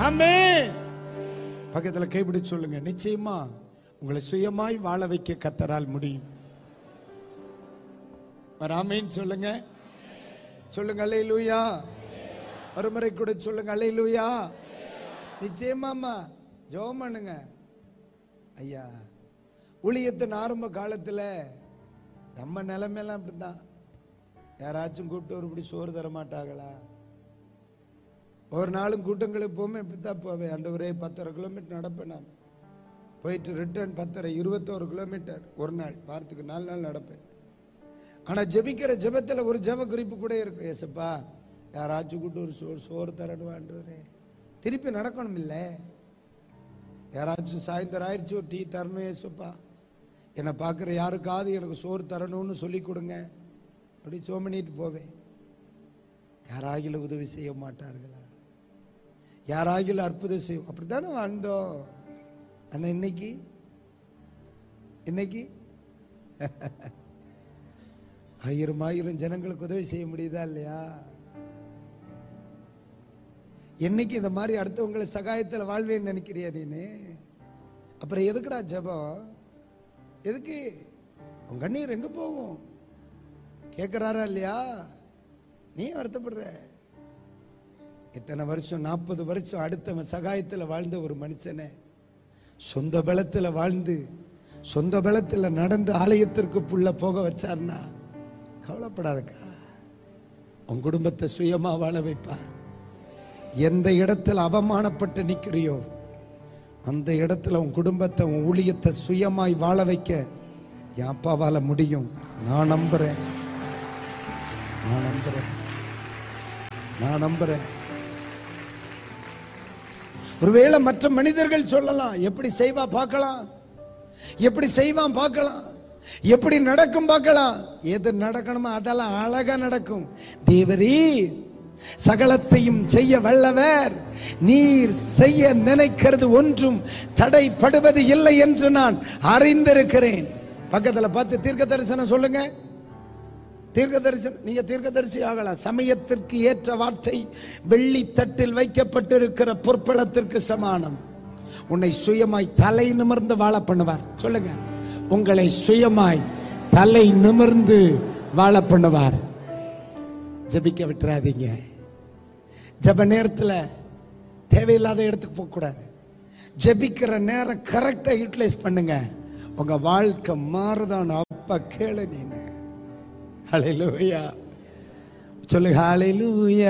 ஆமென். பக்கத்துல கைப்பிடிச்சு சொல்லுங்க, நிச்சயமா உங்களை சுயமாய் வாழ வைக்க கர்த்தரால் முடியும். ஆமென் சொல்லுங்க. சொல்லுங்க அல்லேலூயா. ஒருமுறை கூட சொல்லுங்க அல்லேலூயா. நிச்சயமாமா ஜெபம் பண்ணுங்க. ஐயா, ஊழியத்தின் ஆரம்ப காலத்துல நம்ம நிலைமையெல்லாம் அப்படிதான். யாராச்சும் கூப்பிட்டு ஒருபடி சோறு தர மாட்டாங்களா? ஒரு நாளும் கூட்டங்களுக்கு போவேன், இப்படித்தான் போவேன். ஆண்டவரே 10.5 கிலோமீட்டர் நடப்பேன். நான் போயிட்டு ரிட்டர்ன் 10.5 21 கிலோமீட்டர் ஒரு நாள், வாரத்துக்கு 4 நாள் நடப்பேன். ஆனா ஜெபிக்கிற ஜெபத்துல ஒரு ஜெப குறிப்பு கூட இருக்கும். ஏசப்பா, யாராச்சும் கூப்பிட்டு ஒரு சோறு தரணும் ஆண்டவரே. திருப்பி நடக்கணும் இல்ல? யாராச்சும் சாயந்தரம் ஆயிடுச்சு ஒரு டீ தரணும் ஏசப்பா, என்னை பார்க்குற யாருக்காவது எனக்கு சோறு தரணும்னு சொல்லி கொடுங்க. அப்படி சோமனிட்டு போவேன். யாராகிலும் உதவி செய்ய மாட்டார்களா? யாராகிலும் அற்புதம் செய்யும். அப்படித்தானே வாழ்ந்தோம். ஆனா இன்னைக்கு இன்னைக்கு 1000 ஜனங்களுக்கு உதவி செய்ய முடியுதா இல்லையா? என்னைக்கு இந்த மாதிரி அடுத்தவங்களை சகாயத்தில் வாழ்வேன்னு நினைக்கிறியா நீனு? அப்புறம் எதுக்குடா ஜெபம்? எதுக்கு? உன் கண்ணீர் எங்க போகும்? கேட்கிறாரா இல்லையா? நீ வருத்தப்படுற. இத்தனை வருஷம் 40 வருஷம் அடுத்தவன் சகாயத்தில் வாழ்ந்த ஒரு மனுஷனை சொந்த பலத்தில் வாழ்ந்து சொந்த பலத்தில் நடந்து ஆலயத்திற்கு புள்ள போக வச்சார்னா கவலைப்படாதக்கா. உன் குடும்பத்தை சுயமா வாழ வைப்பார். எந்த இடத்துல அவமானப்பட்டு நிற்கிறியோ அந்த இடத்துல உன் குடும்பத்தை உன் ஊழியத்தை சுயமாய் வாழ வைக்க என் அப்பாவால முடியும். நான் நம்புறேன், நான் நம்புறேன், நான் நம்புறேன். ஒருவேளை மற்ற மனிதர்கள் சொல்லலாம், எப்படி செய்வா பார்க்கலாம், எப்படி செய்வான் பார்க்கலாம், எப்படி நடக்கும் பார்க்கலாம். எது நடக்கணுமோ அதெல்லாம் அழகா நடக்கும். தேவரீ சகலத்தையும் செய்ய வல்லவர், நீர் செய்ய நினைக்கிறது ஒன்றும் தடைப்படுவது இல்லை என்று நான் அறிந்திருக்கிறேன். பக்கத்துல பார்த்து தீர்க்க தரிசனம் சொல்லுங்க. தீர்க்க தரிசனம், நீங்க தீர்க்கதரிசி ஆகலாம். சமயத்திற்கு ஏற்ற வார்த்தை வெள்ளி தட்டில் வைக்கப்பட்டிருக்கிற பொற்பளத்திற்கு சமானம். உன்னை சுயமாய் தலை நிமிர்ந்து வாழ பண்ணுவார். சொல்லுங்க, உங்களை சுயமாய் தலை நிமிர்ந்து வாழ பண்ணுவார். ஜெபிக்க விட்டுறாதீங்க. ஜெப நேரத்தில் தேவையில்லாத இடத்துக்கு போக கூடாது. ஜெபிக்கிற நேரம் கரெக்டா யூட்டிலைஸ் பண்ணுங்க. உங்க வாழ்க்கை மாறுதான். அப்பா கேளு நீனு. ஹல்லேலூயா சொல்லுங்க. ஹல்லேலூயா.